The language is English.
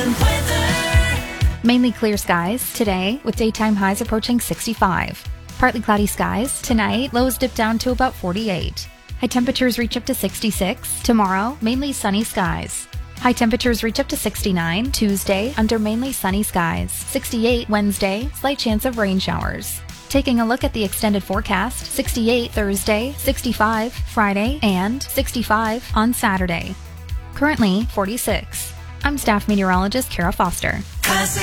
Mainly clear skies today with daytime highs approaching 65. Partly cloudy skies tonight, lows dip down to about 48. High temperatures reach up to 66. Tomorrow, mainly sunny skies. High temperatures reach up to 69 Tuesday under mainly sunny skies. 68 Wednesday, slight chance of rain showers. Taking a look at the extended forecast, 68 Thursday, 65 Friday, and 65 on Saturday. Currently 46. I'm staff meteorologist Kara Foster.